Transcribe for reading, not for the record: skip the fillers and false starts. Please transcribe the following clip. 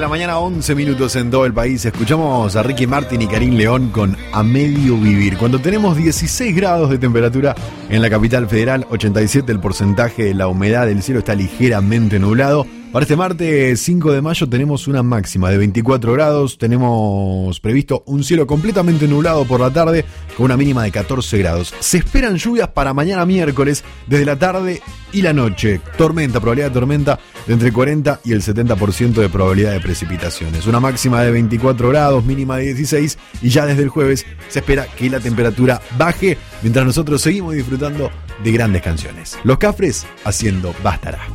la mañana, 11 minutos en todo el país. Escuchamos a Ricky Martin y Karim León con A Medio Vivir. Cuando tenemos 16 grados de temperatura en la capital federal, 87 el porcentaje de la humedad, el cielo está ligeramente nublado. Para este martes 5 de mayo tenemos una máxima de 24 grados, tenemos previsto un cielo completamente nublado por la tarde con una mínima de 14 grados. Se esperan lluvias para mañana miércoles desde la tarde y la noche. Probabilidad de tormenta de entre 40 y el 70% de probabilidad de precipitaciones. Una máxima de 24 grados, mínima de 16 y ya desde el jueves se espera que la temperatura baje mientras nosotros seguimos disfrutando de grandes canciones. Los Cafres haciendo Bastará.